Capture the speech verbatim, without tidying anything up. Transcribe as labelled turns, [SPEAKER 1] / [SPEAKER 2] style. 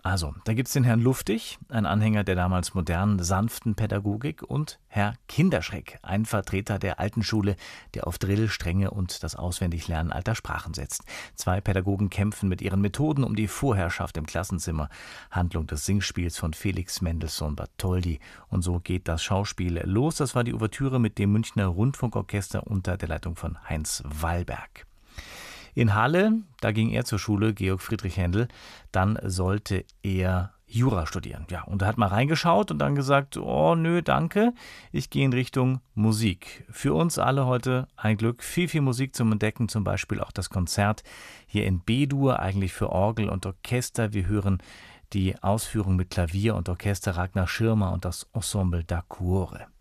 [SPEAKER 1] Also, da gibt's den Herrn Luftig, ein Anhänger der damals modernen, sanften Pädagogik, und Herr Kinderschreck, ein Vertreter der alten Schule, der auf Drill, Strenge und das Auswendiglernen alter Sprachen setzt. Zwei Pädagogen kämpfen mit ihren Methoden um die Vorherrschaft im Klassenzimmer. Handlung des Singspiels von Felix Mendelssohn Bartholdy. Und so geht das Schauspiel los. Das war die Ouvertüre mit dem Münchner Rundfunkorchester unter der Leitung von Heinz Wallberg. In Halle, da ging er zur Schule, Georg Friedrich Händel, dann sollte er Jura studieren. Ja, und er hat mal reingeschaut und dann gesagt, oh nö, danke, ich gehe in Richtung Musik. Für uns alle heute ein Glück, viel, viel Musik zum Entdecken, zum Beispiel auch das Konzert hier in B-Dur, eigentlich für Orgel und Orchester. Wir hören die Ausführung mit Klavier und Orchester Ragnar Schirmer und das Ensemble da Cuore.